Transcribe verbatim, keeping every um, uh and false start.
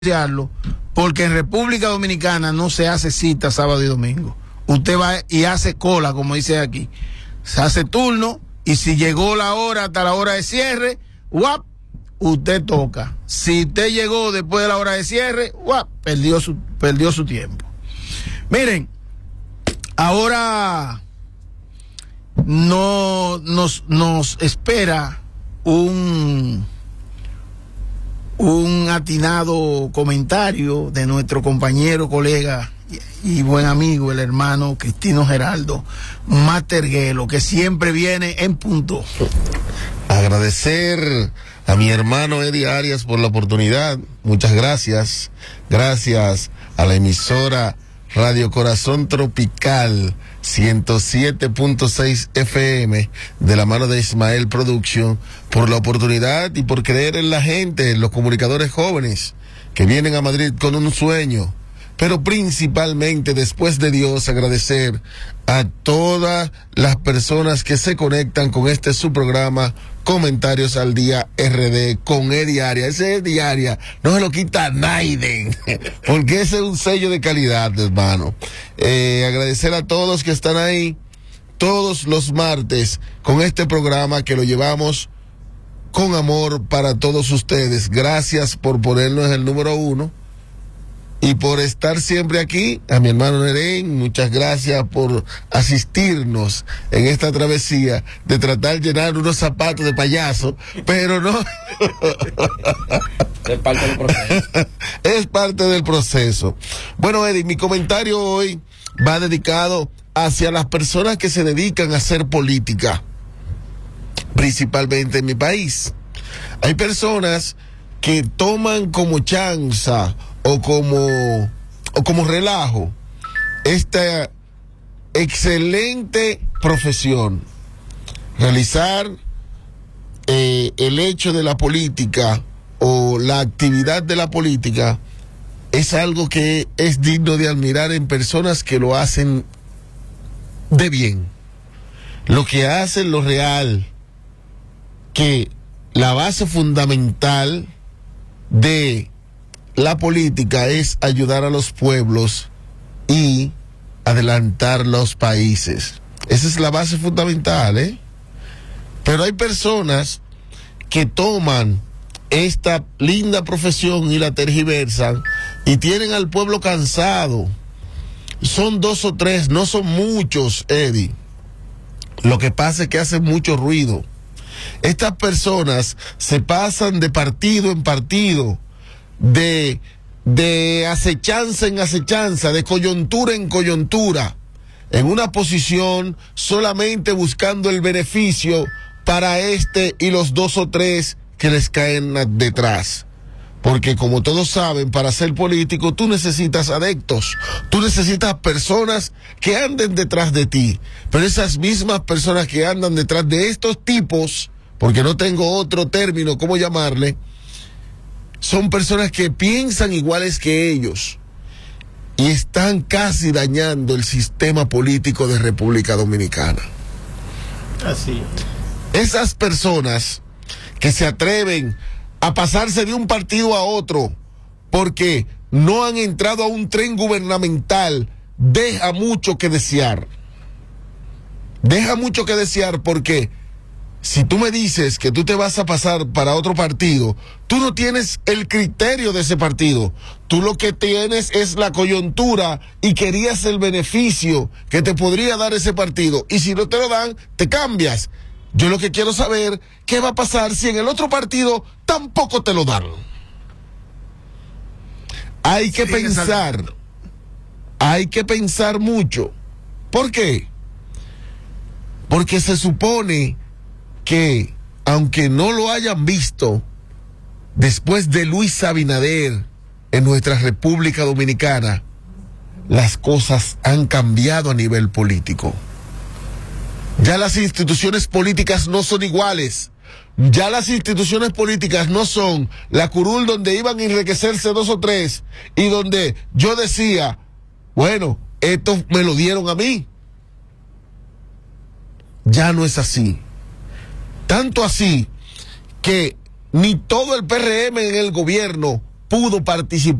denunciarlo, porque en República Dominicana no se hace cita sábado y domingo. Usted va y hace cola, como dice aquí. Se hace turno y si llegó la hora hasta la hora de cierre, ¡guap! Usted toca. Si usted llegó después de la hora de cierre, ¡guap! Perdió su, perdió su tiempo. Miren, ahora no nos, nos espera un un atinado comentario de nuestro compañero, colega y, y buen amigo, el hermano Cristino Geraldo Materguelo, que siempre viene en punto. Agradecer a mi hermano Eddie Arias por la oportunidad. Muchas gracias. Gracias a la emisora Radio Corazón Tropical ciento siete punto seis F M de la mano de Ismael Production por la oportunidad y por creer en la gente, en los comunicadores jóvenes que vienen a Madrid con un sueño, pero principalmente, después de Dios, agradecer a todas las personas que se conectan con este su programa Comentarios al Día R D con Eddie Arias. Ese Eddie Arias no se lo quita nadie, porque ese es un sello de calidad, hermano. Eh, agradecer a todos que están ahí todos los martes con este programa que lo llevamos con amor para todos ustedes. Gracias por ponernos el número uno y por estar siempre aquí. A mi hermano Neren, muchas gracias por asistirnos en esta travesía de tratar de llenar unos zapatos de payaso, pero no. Es parte del proceso. Es parte del proceso. Bueno, Eddie, mi comentario hoy va dedicado hacia las personas que se dedican a hacer política, principalmente en mi país. Hay personas que toman como chanza o como o como relajo esta excelente profesión, realizar eh, el hecho de la política o la actividad de la política. Es algo que es digno de admirar en personas que lo hacen de bien, lo que hacen lo real, que la base fundamental de la política es ayudar a los pueblos y adelantar los países. Esa es la base fundamental, ¿eh? Pero hay personas que toman esta linda profesión y la tergiversan y tienen al pueblo cansado. Son dos o tres, no son muchos, Eddie. Lo que pasa es que hacen mucho ruido. Estas personas se pasan de partido en partido, de, de acechanza en acechanza, de coyuntura en coyuntura, en una posición solamente buscando el beneficio para este y los dos o tres que les caen detrás. Porque como todos saben, para ser político tú necesitas adeptos, tú necesitas personas que anden detrás de ti, pero esas mismas personas que andan detrás de estos tipos, porque no tengo otro término cómo llamarle, son personas que piensan iguales que ellos y están casi dañando el sistema político de República Dominicana. Así. Esas personas que se atreven a pasarse de un partido a otro porque no han entrado a un tren gubernamental, deja mucho que desear. Deja mucho que desear porque si tú me dices que tú te vas a pasar para otro partido, tú no tienes el criterio de ese partido. Tú lo que tienes es la coyuntura y querías el beneficio que te podría dar ese partido. Y si no te lo dan, te cambias. Yo lo que quiero saber, ¿qué va a pasar si en el otro partido tampoco te lo dan? Hay que Sigue pensar, saltando. hay que pensar mucho. ¿Por qué? Porque se supone que, aunque no lo hayan visto, después de Luis Abinader en nuestra República Dominicana, las cosas han cambiado a nivel político. Ya las instituciones políticas no son iguales. Ya las instituciones políticas no son la curul donde iban a enriquecerse dos o tres y donde yo decía, bueno, esto me lo dieron a mí. Ya no es así. Tanto así que ni todo el P R M en el gobierno pudo participar